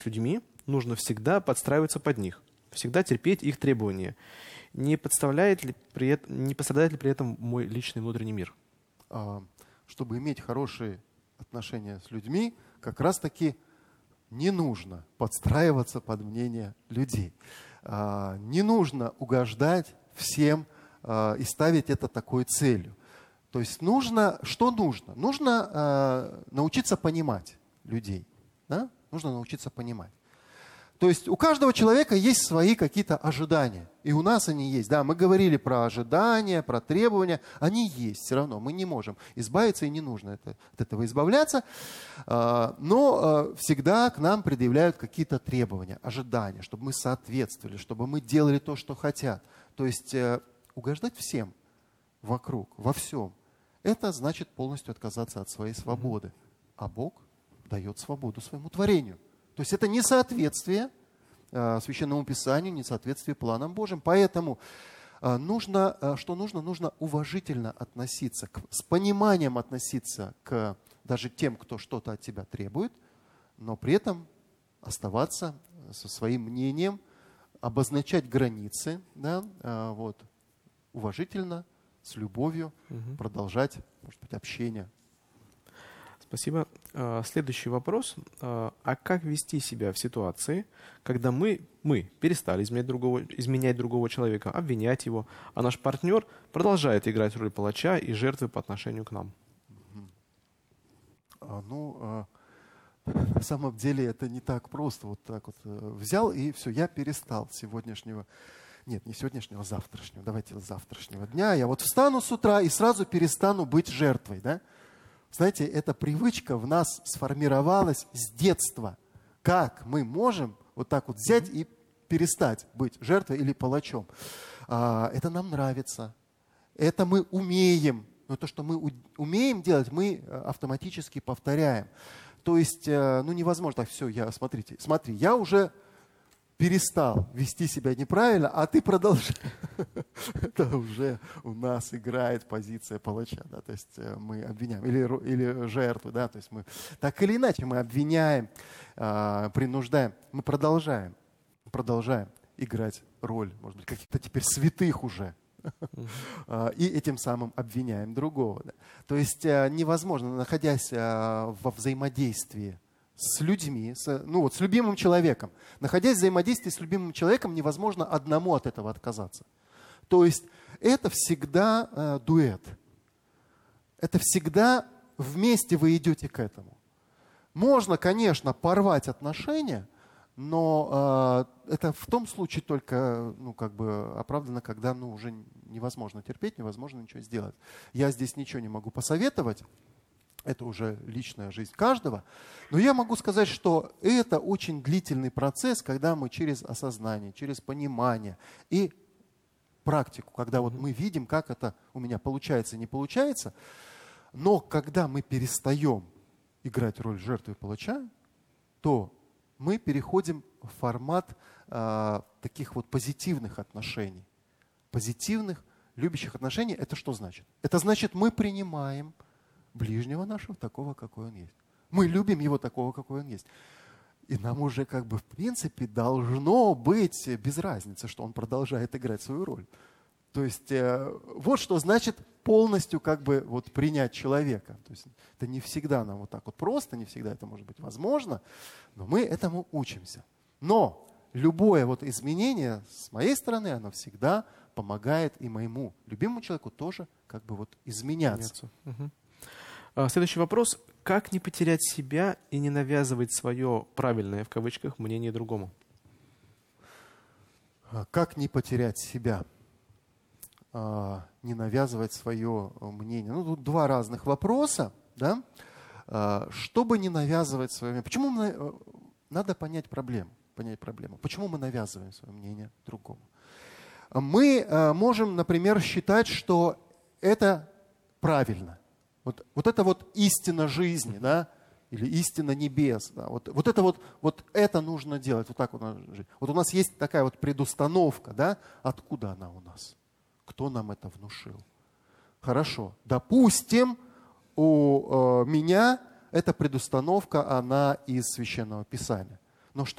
людьми, нужно всегда подстраиваться под них, всегда терпеть их требования. Не пострадает ли при этом мой личный внутренний мир? Чтобы иметь хорошие отношения с людьми, как раз-таки не нужно подстраиваться под мнение людей. Не нужно угождать всем и ставить это такой целью. То есть что нужно? Нужно научиться понимать людей. Да? Нужно научиться понимать. То есть у каждого человека есть свои какие-то ожидания. И у нас они есть. Да, мы говорили про ожидания, про требования. Они есть все равно. Мы не можем избавиться и не нужно от этого избавляться. Но всегда к нам предъявляют какие-то требования, ожидания, чтобы мы соответствовали, чтобы мы делали то, что хотят. То есть угождать всем вокруг, во всем. Это значит полностью отказаться от своей свободы. А Бог дает свободу своему творению. То есть это несоответствие Священному Писанию, несоответствие планам Божьим. Поэтому нужно уважительно относиться, с пониманием относиться к даже тем, кто что-то от тебя требует, но при этом оставаться со своим мнением, обозначать границы, да, уважительно, с любовью продолжать, может быть, общение. Спасибо. Следующий вопрос. А как вести себя в ситуации, когда мы перестали изменять другого человека, обвинять его, а наш партнер продолжает играть роль палача и жертвы по отношению к нам? На самом деле это не так просто. Вот так вот взял и все, я перестал сегодняшнего. Нет, не сегодняшнего, а завтрашнего. Давайте с завтрашнего дня. Я вот встану с утра и сразу перестану быть жертвой, да? Знаете, эта привычка в нас сформировалась с детства. Как мы можем вот так вот взять и перестать быть жертвой или палачом? Это нам нравится. Это мы умеем. Но то, что мы умеем делать, мы автоматически повторяем. То есть, невозможно так, все, смотри, я уже перестал вести себя неправильно, а ты продолжаешь. Это уже у нас играет позиция палача, да, то есть мы обвиняем, или жертву, да, то есть мы так или иначе мы обвиняем, принуждаем, мы продолжаем играть роль, может быть, каких-то теперь святых уже. И этим самым обвиняем другого. Да. То есть невозможно, находясь во взаимодействии с людьми, с любимым человеком. Находясь в взаимодействии с любимым человеком, невозможно одному от этого отказаться. То есть это всегда дуэт. Это всегда вместе вы идете к этому. Можно, конечно, порвать отношения, но это в том случае только оправдано, когда уже невозможно терпеть, невозможно ничего сделать. Я здесь ничего не могу посоветовать. Это уже личная жизнь каждого. Но я могу сказать, что это очень длительный процесс, когда мы через осознание, через понимание и практику, когда вот мы видим, как это у меня получается и не получается. Но когда мы перестаем играть роль жертвы и палача, то мы переходим в формат таких вот позитивных отношений. Позитивных, любящих отношений. Это что значит? Это значит, мы принимаем ближнего нашего такого, какой он есть. Мы любим его такого, какой он есть. И нам уже в принципе должно быть без разницы, что он продолжает играть свою роль. То есть вот что значит полностью принять человека. То есть это не всегда нам вот так вот просто, не всегда это может быть возможно, но мы этому учимся. Но любое изменение с моей стороны, оно всегда помогает и моему любимому человеку тоже изменяться. Следующий вопрос. Как не потерять себя и не навязывать свое «правильное» в кавычках мнение другому? Как не потерять себя? Не навязывать свое мнение. Тут два разных вопроса. Да? Чтобы не навязывать свое мнение. Почему надо понять проблему? Почему мы навязываем свое мнение другому? Мы можем, например, считать, что это правильно. Вот это истина жизни, да, или истина небес, да, это нужно делать, вот так вот надо жить. Вот у нас есть такая предустановка, да, откуда она у нас? Кто нам это внушил? Хорошо, допустим, у меня эта предустановка, она из Священного Писания.